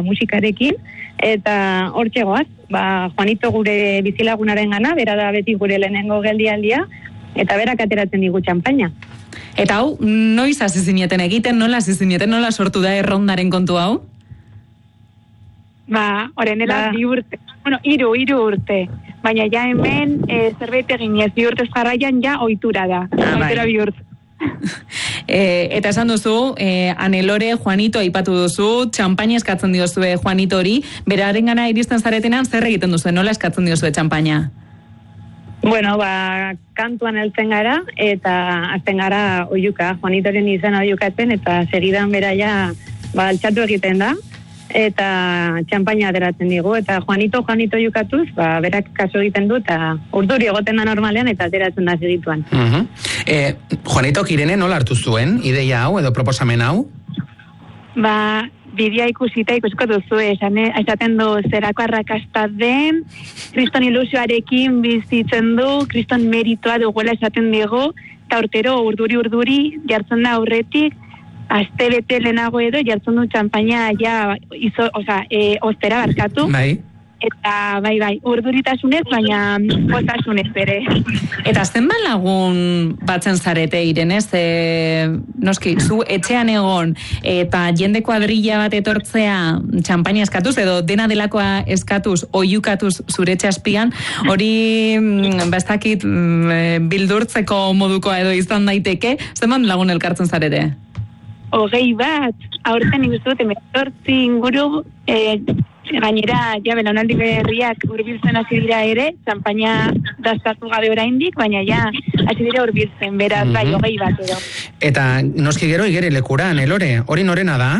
musikarekin, eta hortxe goaz, Juanito gure bizilagunaren gana, bera da beti gure lehenengo geldialdia, eta berak ateratzen digu txampaina. Eta hau, noiz hasi zineten egiten, nola hasi zineten, nola sortu da errondaren kontu hau? Orenela 2 urte, 3 urte, baina ja hemen zerbait eginez 2 urtez jarraian ja ohitura da, ohitura bihurtu. Eta esan duzu, Anelore, Juanito aipatu duzu, txampaina eskatzen diozue Juanito hori, berarengana iristen zaretenan zer egiten duzu, nola eskatzen diozue txampaina? Bueno, kantuan heltzen gara, eta azten gara oiuka, Juanitoren izan oiukatzen, eta segidan bera ja, altxatu egiten da, eta txampaina ateratzen digu, eta Juanito oiukatuz, berak kaso egiten du, eta urduri egoten da normalean, eta ateratzen da segituan. Juanito, Irene nola hartu zuen, ideia hau, edo proposamen hau? Bidea ikusiko duzu, esaten du zerako arrakasta den, kriston ilusioarekin bizitzen du, kriston meritoa duguela esaten digu, eta urtero urduri jartzen da aurretik, aste bete lehenago edo jartzen du txampaina ja ostera barkatu. Bai. Eta bai, urduritasunez, baina potasunez ere. Eta zenbat lagun batzen zarete, Irene, noski, zu etxean egon, eta jende kuadrilla bat etortzea txampaina eskatuz, edo dena delakoa eskatuz, oiukatuz zure etxaspian, hori, bastakit, bildurtzeko modukoa edo izan daiteke, zenbat lagun elkartzen zarete? 20 bat, aurten ikustu, 18 inguru, gainera, belaunaldi berriak hurbiltzen hasi dira ere, txampaina dastatu gabe oraindik, baina hasi dira hurbiltzen, beraz, 20 bat edo. Eta noski gero igerilekura, Anelore, hori norena da?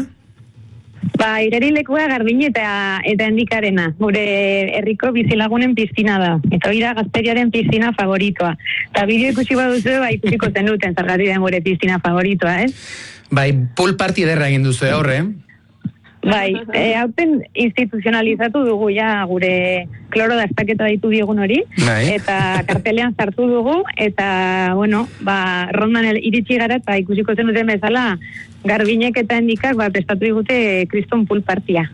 Igerilekua Garbine eta Endikarena, gure herriko bizilagunen piztina da. Eta hori da Gazteriaren piztina favoritoa. Eta bideo ikusi baduzu, ikusiko zenuten zergatik den gure piztina favoritoa, ez? Pool party ederra egin duzu, horre? Hauten instituzionalizatu dugu gure kloro dastaketa ditu diegun hori, eta kartelean sartu dugu, eta, rondan iritsi gara, eta ikusiko zenuten bezala, Garbinek eta Endikak, prestatu digute kriston pool partia.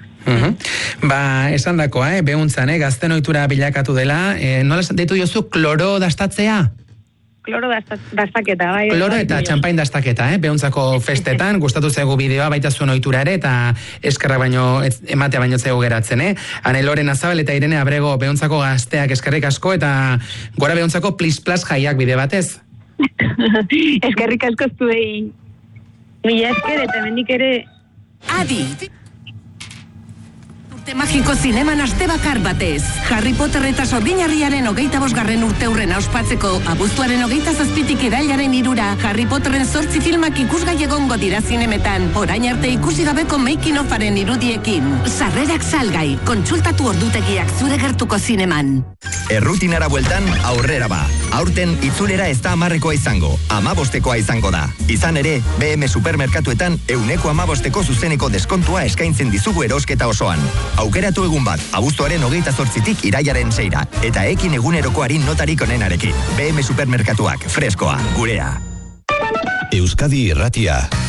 Esan dakoa, behuntzan, gazten ohitura bilakatu dela, nola deitu diozu kloro dastatzea? Kloro dastaketa, bai. Kloro eta txampain dastaketa, behuntzako festetan, gustatu zego bideoa, baita zuen ohitura ere, eta eskerrak ematea baino zego geratzen, Anelore Nazabal eta Irene Abrego behuntzako gazteak eskerrik asko, eta gora behuntzako Plis Plus jaiak bide batez. Eskerrik asko zuei. Mila esker, eta mendik ere... Adi! Magiko zineman aste bakar batez. Harry Potter eta Sorginarriaren 25. urteurrena ospatzeko abuztuaren 27 irailaren 3 Harry Potteren 8 filmak ikusgai egongo dira zinemetan. Orain arte ikusi gabeko making ofaren irudiekin. Sarrerak salgai, kontsultatu ordutegiak zure gertuko zineman. Errutinara bueltan aurrera ba. Aurten itzulera ez da 10koa izango, 15koa izango da. Izan ere, BM supermerkatuetan 115ko zuzeneko deskontua eskaintzen dizugu erosketa osoan. Aukeratu egun bat, abuztuaren 28tik irailaren 6ra, eta ekin egunerokoari notarik onenarekin. BM supermerkatuak, freskoa, gurea. Euskadi Irratia.